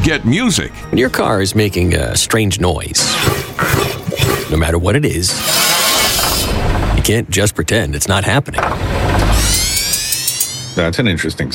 Get music. When your car is making a strange noise, no matter what it is, you can't just pretend it's not happening. That's an interesting